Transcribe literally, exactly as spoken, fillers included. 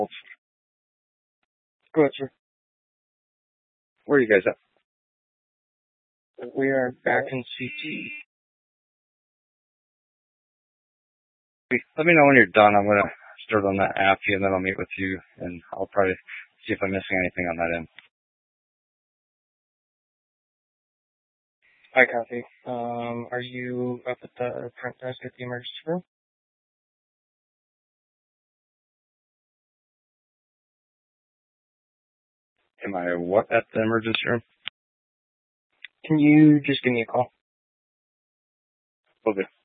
Go ahead, sir. Where are you guys at? We are back in C T. Let me know when you're done. I'm going to start on that app and then I'll meet with you and I'll probably see if I'm missing anything on that end. Hi, copy. Um, are you up at the front desk at the emergency room? Am I what at the emergency room? Can you just give me a call? Okay.